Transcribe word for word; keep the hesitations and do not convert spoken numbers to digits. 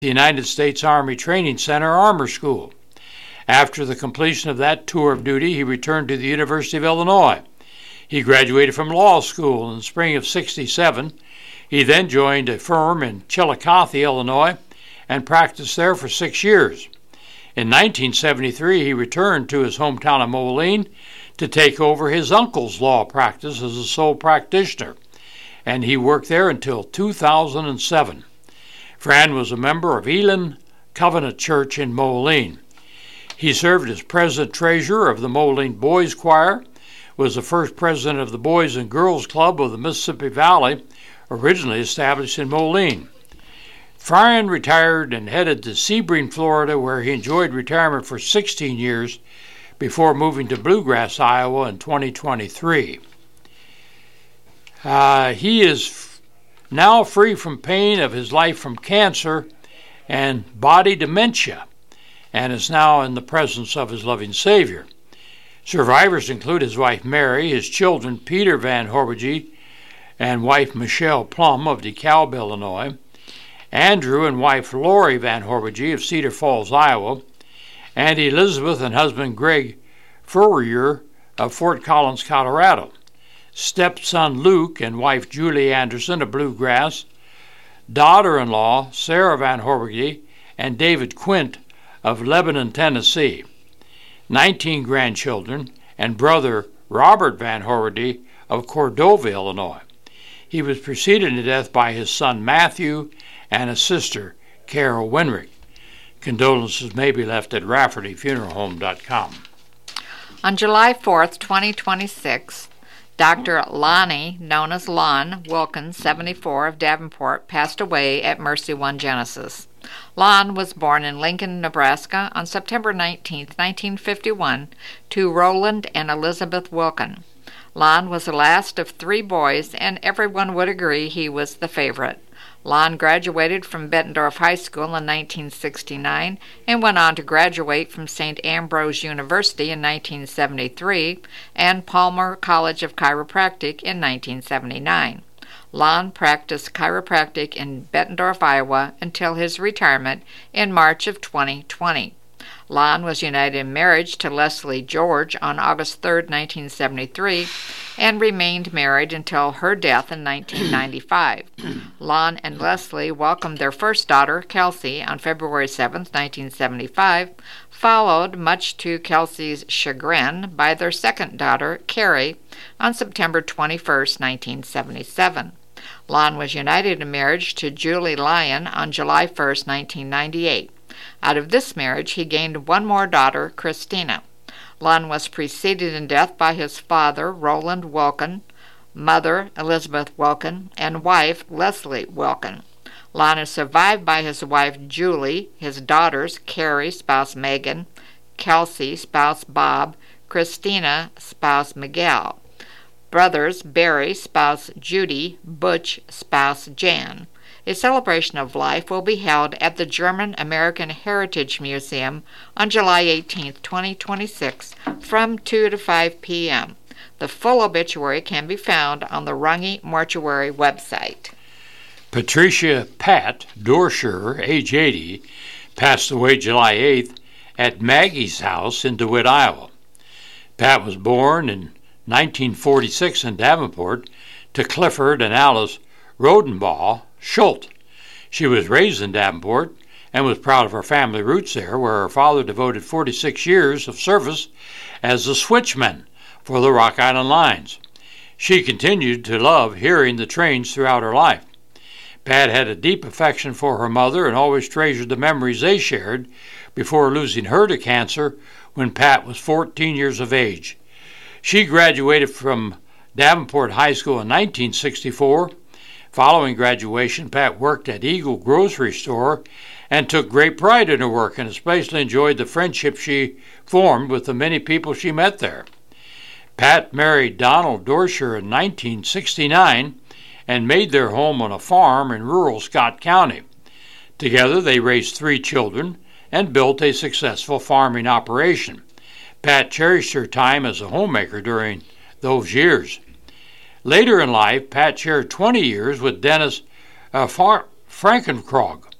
the United States Army Training Center Armor School. After the completion of that tour of duty, he returned to the University of Illinois. He graduated from law school in the spring of sixty-seven. He then joined a firm in Chillicothe, Illinois, and practiced there for six years. In nineteen seventy-three, he returned to his hometown of Moline to take over his uncle's law practice as a sole practitioner, and he worked there until two thousand seven. Fran was a member of Elim Covenant Church in Moline. He served as president-treasurer of the Moline Boys Choir, was the first president of the Boys and Girls Club of the Mississippi Valley, originally established in Moline. Fran retired and headed to Sebring, Florida, where he enjoyed retirement for sixteen years before moving to Bluegrass, Iowa in twenty twenty-three. Uh, he is f- now free from pain of his life from cancer and body dementia, and is now in the presence of his loving Savior. Survivors include his wife Mary, his children Peter Van Horbige and wife Michelle Plum of DeKalb, Illinois, Andrew and wife Lori Van Horbige of Cedar Falls, Iowa, and Elizabeth and husband Greg Furrier of Fort Collins, Colorado, stepson Luke and wife Julie Anderson of Bluegrass, daughter-in-law Sarah Van Horbige and David Quint of Lebanon, Tennessee, nineteen grandchildren, and brother Robert Van Horbige of Cordova, Illinois. He was preceded to death by his son Matthew and his sister Carol Winrick. Condolences may be left at rafferty funeral home dot com. On July fourth, twenty twenty-six, Doctor Lonnie, known as Lon Wilkins, seventy-four, of Davenport, passed away at Mercy One Genesis. Lon was born in Lincoln, Nebraska on September nineteenth, nineteen fifty-one, to Roland and Elizabeth Wilkin. Lon was the last of three boys, and everyone would agree he was the favorite. Lon graduated from Bettendorf High School in nineteen sixty-nine and went on to graduate from Saint Ambrose University in nineteen seventy-three and Palmer College of Chiropractic in nineteen seventy-nine. Lon practiced chiropractic in Bettendorf, Iowa until his retirement in March of twenty twenty. Lon was united in marriage to Leslie George on August third, nineteen seventy-three, and remained married until her death in nineteen ninety-five. Lon and Leslie welcomed their first daughter, Kelsey, on February seventh, nineteen seventy-five, followed, much to Kelsey's chagrin, by their second daughter, Carrie, on September twenty-first, nineteen seventy-seven. Lon was united in marriage to Julie Lyon on July first, nineteen ninety-eight. Out of this marriage, he gained one more daughter, Christina. Lon was preceded in death by his father, Roland Wilkin, mother, Elizabeth Wilkin, and wife, Leslie Wilkin. Lon is survived by his wife, Julie, his daughters, Carrie, spouse Megan, Kelsey, spouse Bob, Christina, spouse Miguel, brothers, Barry, spouse Judy, Butch, spouse Jan. A celebration of life will be held at the German American Heritage Museum on July eighteenth, twenty twenty-six, from two to five p.m. The full obituary can be found on the Runge Mortuary website. Patricia Pat Dorsher, age eighty, passed away July eighth at Maggie's house in DeWitt, Iowa. Pat was born in nineteen forty-six in Davenport to Clifford and Alice Rodenbaugh Schultz. She was raised in Davenport and was proud of her family roots there, where her father devoted forty-six years of service as a switchman for the Rock Island Lines. She continued to love hearing the trains throughout her life. Pat had a deep affection for her mother and always treasured the memories they shared before losing her to cancer when Pat was fourteen years of age. She graduated from Davenport High School in nineteen sixty-four. Following graduation, Pat worked at Eagle Grocery Store and took great pride in her work, and especially enjoyed the friendship she formed with the many people she met there. Pat married Donald Dorsher in nineteen sixty-nine and made their home on a farm in rural Scott County. Together they raised three children and built a successful farming operation. Pat cherished her time as a homemaker during those years. Later in life, Pat shared twenty years with Dennis uh, Far- Frankenkrog,